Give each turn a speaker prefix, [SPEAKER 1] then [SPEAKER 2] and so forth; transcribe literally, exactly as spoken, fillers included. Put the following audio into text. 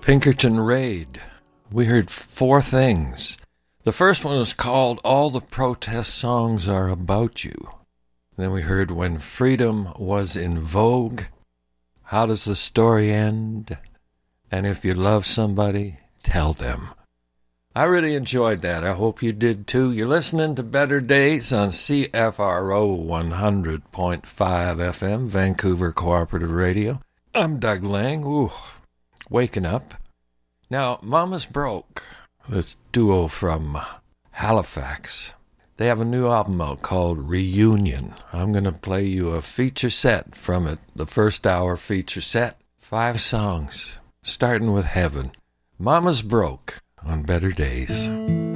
[SPEAKER 1] Pinkerton Raid. We heard four things. The first one was called All the Protest Songs Are About You. Then we heard When Freedom Was in Vogue. How Does the Story End? And If You Love Somebody, Tell Them. I really enjoyed that. I hope you did too. You're listening to Better Days on C F R O one hundred point five F M, Vancouver Cooperative Radio. I'm Doug Lang. Ooh, waking up. Now, Mama's Broke, this duo from Halifax. They have a new album out called Reunion. I'm going to play you a feature set from it, the first hour feature set. Five songs, starting with Heaven. Mama's Broke on Better Days.